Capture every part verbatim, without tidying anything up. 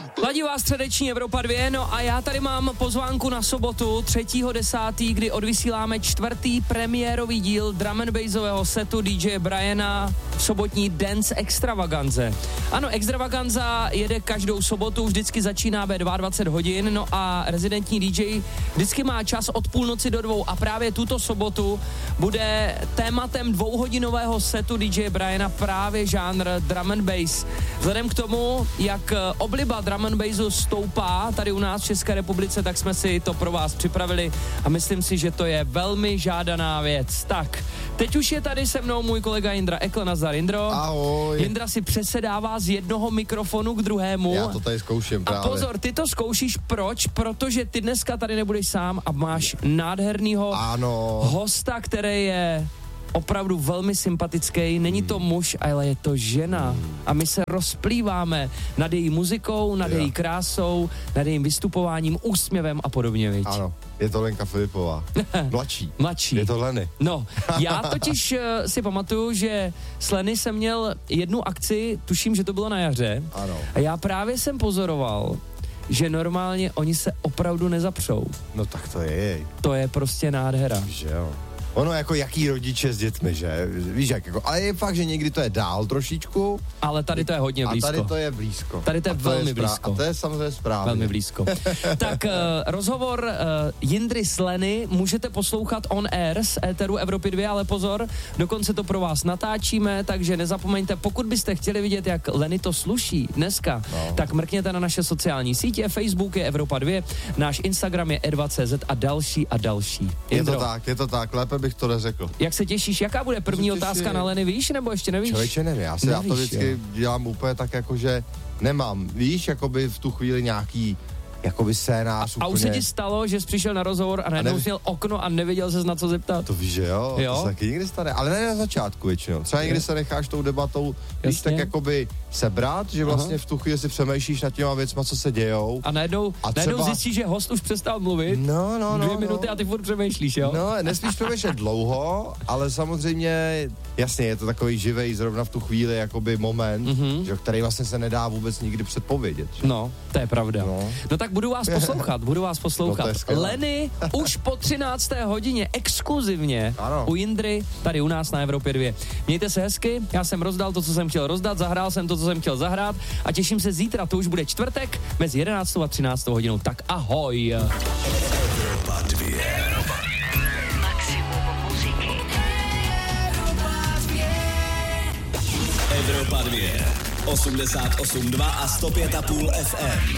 Ladí vás středeční Evropa dva, no a já tady mám pozvánku na sobotu třetího desátého kdy odvysíláme čtvrtý premiérový díl drum and bassového setu D J Briana v sobotní Dance Extravaganze. Ano, Extravaganza jede každou sobotu, vždycky začíná ve dvacet dva hodin, no a rezidentní D J vždycky má čas od půlnoci do dvou a právě tuto sobotu bude tématem dvouhodinového setu D J Briana právě žánr drum and bass. Vzhledem k tomu, jak obliba drum and bassu stoupá tady u nás v České republice, tak jsme si to pro vás připravili a myslím si, že to je velmi žádaná věc. Tak, teď už je tady se mnou můj kolega Jindra Ekl. Nazdar, Jindro. Ahoj. Jindra si přesedává z jednoho mikrofonu k druhému. Já to tady zkouším právě. A pozor, ty to zkoušíš proč? Protože ty dneska tady nebudeš sám a máš nádhernýho ano. hosta, který je opravdu velmi sympatický, není to muž, ale je to žena. A my se rozplýváme nad její muzikou, nad jo. její krásou, nad jejím vystupováním, úsměvem a podobně, viď? Ano, je to Lenka Filipová. Mladší. Mladší. Je to Leny. No, já totiž uh, si pamatuju, že s Leny jsem měl jednu akci, tuším, že to bylo na jaře. Ano. A já právě jsem pozoroval, že normálně oni se opravdu nezapřou. No tak to je. To je prostě nádhera. Že jo. Ono jako jaký rodiče s dětmi, že? Víš jak jako, ale je fakt, že někdy to je dál trošičku. Ale tady to je hodně blízko. A tady to je blízko. Tady to je to velmi je blízko. A to je samozřejmě správně. Velmi blízko. Tak uh, rozhovor uh, Jindry s Leny můžete poslouchat on air z éteru Evropy dva, ale pozor, dokonce to pro vás natáčíme, takže nezapomeňte, pokud byste chtěli vidět, jak Leny to sluší dneska, no. tak mrkněte na naše sociální sítě, Facebook je Evropa dva, náš Instagram je e dva tečka cé zet a další a další. Jindro, je to tak, je to tak, lépe bych to neřekl. Jak se těšíš, jaká bude první otázka na Leny, víš, nebo ještě nevíš? Člověče, nevím, já si Nevíš, já to vždycky jo. dělám úplně tak jako, že nemám, víš, jakoby v tu chvíli nějaký jakoby scénář A úplně. už se ti stalo, že jsi přišel na rozhovor a najednou neví... jsi měl okno a nevěděl ses na co zeptat? To víš, že jo, jo? to se taky někdy stane, ale ne na začátku většinou. Třeba někdy se necháš tou debatou, víš, tak jakoby sebrat, že vlastně Aha. v tu chvíli si přemýšlíš nad těma věcma, co se dějou. A najednou, a třeba... najednou zjistíš, že host už přestal mluvit. No, no, no. Dvě minuty no. a ty furt přemýšlíš, jo? No, nesmíš přemýšlet dlouho, ale samozřejmě, jasně, je to takový živej zrovna v tu chvíli jakoby moment, mm-hmm. že, který vlastně se nedá vůbec nikdy předpovědět. Že? No, to je pravda. No, no tak budu vás poslouchat, budu vás poslouchat. No, Leny už po třinácté hodině exkluzivně ano. u Jindry, tady u nás na Evropě dva. Mějte se hezky, já jsem rozdal to, co jsem chtěl rozdat, zahrál jsem to, co jsem chtěl zahrát a těším se zítra, to už bude čtvrtek, mezi jedenáctou a třináctou hodinou. Tak ahoj. Evropa dva. Maximum muziky. Evropa dva. osmdesát osm dva a sto pět a půl F M.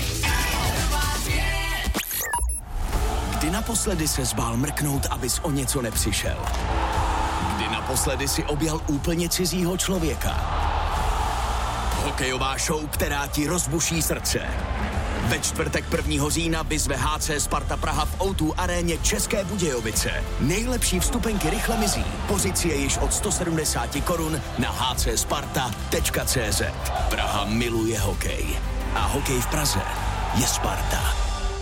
Kdy naposledy se zbál mrknout, abys o něco nepřišel? Kdy naposledy si objal úplně cizího člověka? Hokejová show, která ti rozbuší srdce. Ve čtvrtek prvního října vyzve H C Sparta Praha v O dva aréně České Budějovice. Nejlepší vstupenky rychle mizí. Pořiď si je již od sto sedmdesát korun na h c sparta tečka cé zet. Praha miluje hokej. A hokej v Praze je Sparta.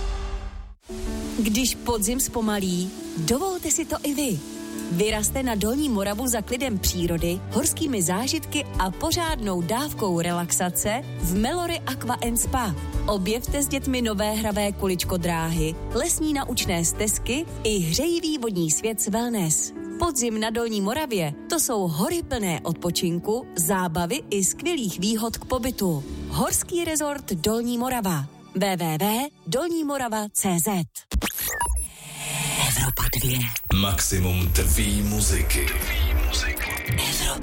Když podzim zpomalí, dovolte si to i vy. Vyrazte na Dolní Moravu za klidem přírody, horskými zážitky a pořádnou dávkou relaxace v Melory Aqua and Spa. Objevte s dětmi nové hravé kuličko dráhy, lesní naučné stezky i hřejivý vodní svět s wellness. Podzim na Dolní Moravě, to jsou hory plné odpočinku, zábavy i skvělých výhod k pobytu. Horský rezort Dolní Morava. w w w tečka dolní morava tečka cé zet. Evropa dva. Maximum tvý muziky. Evropa